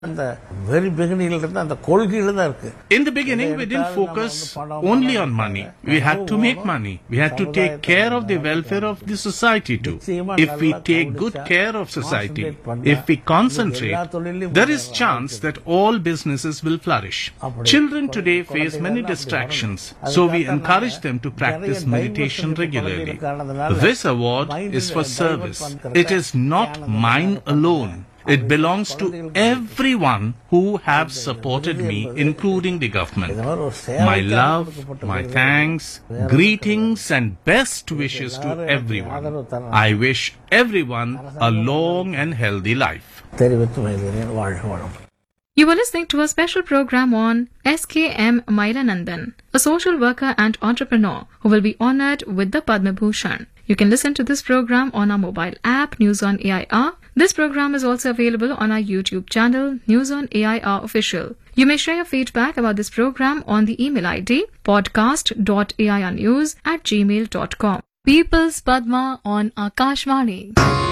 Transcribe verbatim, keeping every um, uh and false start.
In the beginning, we didn't focus only on money. We had to make money. We had to take care of the welfare of the society too. If we take good care of society, if we concentrate, there is chance that all businesses will flourish. Children today face many distractions, so we encourage them to practice meditation regularly. This award is for service. It is not mine alone. It belongs to everyone who have supported me, including the government. My love, my thanks, greetings and best wishes to everyone. I wish everyone a long and healthy life. You were listening to a special program on S K M Mailanandan, a social worker and entrepreneur who will be honored with the Padma Bhushan. You can listen to this program on our mobile app, News on A I R. This program is also available on our YouTube channel, News on A I R Official. You may share your feedback about this program on the email I D podcast dot a i r news at gmail dot com. People's Padma on Akashvani.